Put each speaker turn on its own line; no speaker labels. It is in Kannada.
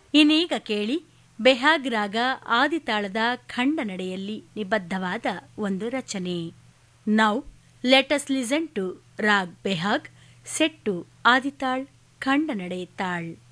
ಇನ್ನೀಗ ಕೇಳಿ ಬೆಹಾಗ್ ರಾಗ ಆದಿತಾಳದ ಖಂಡ ನಡೆಯಲ್ಲಿ ನಿಬದ್ಧವಾದ ಒಂದು ರಚನೆ. Now let us listen to raag ಬೆಹಾಗ್ set to Aditala ಖಂಡ ನಡೆ ತಾಳ್.